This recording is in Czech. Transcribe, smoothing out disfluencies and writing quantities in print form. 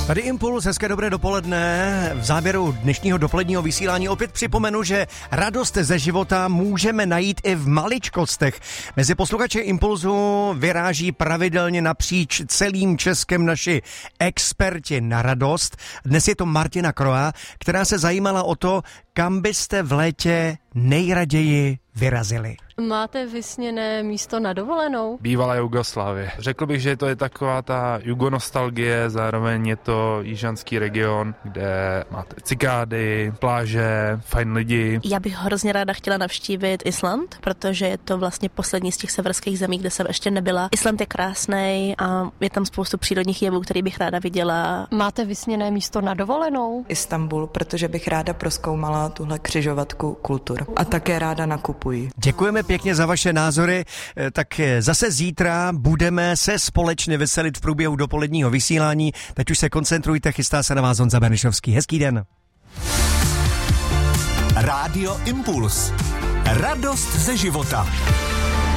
Tady Impuls, hezké dobré dopoledne. V závěru dnešního dopoledního vysílání opět připomenu, že radost ze života můžeme najít i v maličkostech. Mezi posluchači Impulzu vyráží pravidelně napříč celým Českem naši experti na radost. Dnes je to Martina Kroa, která se zajímala o to, kam byste v létě nejraději vyrazili. Máte vysněné místo na dovolenou? Bývalá Jugoslávie. Řekl bych, že to je taková ta jugonostalgie, zároveň je to jižanský region, kde máte cikády, pláže, fajn lidi. Já bych hrozně ráda chtěla navštívit Island, protože je to vlastně poslední z těch severských zemí, kde jsem ještě nebyla. Island je krásný a je tam spoustu přírodních jevů, který bych ráda viděla. Máte vysněné místo na dovolenou? Istanbul, protože bych ráda prozkoumala tuhle křižovatku kultur. A také ráda nakupuji. Děkujeme pěkně za vaše názory, tak zase zítra budeme se společně veselit v průběhu dopoledního vysílání. Teď už se koncentrujte, chystá se na vás Honza Bernišovský. Hezký den. Rádio Impuls. Radost ze života.